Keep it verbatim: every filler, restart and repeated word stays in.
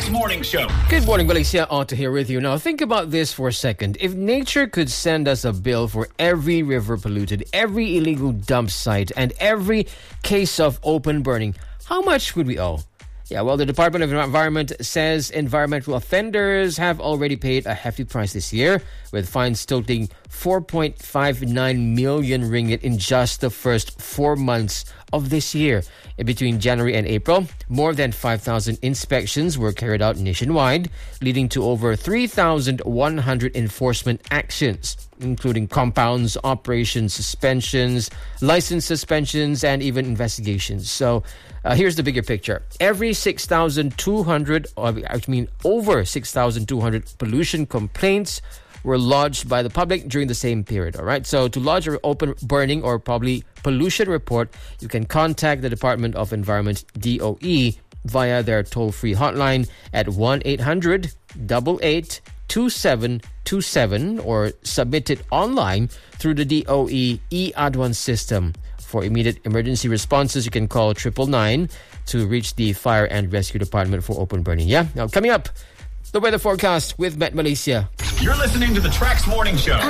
Trax Morning Show. Good morning, Malaysia. Otto here with you. Now, think about this for a second. If nature could send us a bill for every river polluted, every illegal dump site, and every case of open burning, how much would we owe? Yeah, well, the Department of Environment says environmental offenders have already paid a hefty price this year, with fines totaling four point five nine million ringgit in just the first four months of this year. In between January and April, more than five thousand inspections were carried out nationwide, leading to over three thousand one hundred enforcement actions, including compounds, operations, suspensions, license suspensions, and even investigations. So uh, here's the bigger picture. Every six thousand two hundred, or I mean over six thousand two hundred pollution complaints were lodged by the public during the same period. All right. So to lodge an open burning or probably pollution report, you can contact the Department of Environment, D O E, via their toll-free hotline at one eight hundred eight eight two seven two seven or submit it online through the D O E e-Aduan system. For immediate emergency responses, you can call triple nine to reach the Fire and Rescue Department for open burning. Yeah. Now, coming up, the weather forecast with Met Malaysia. You're listening to the Trax Morning Show.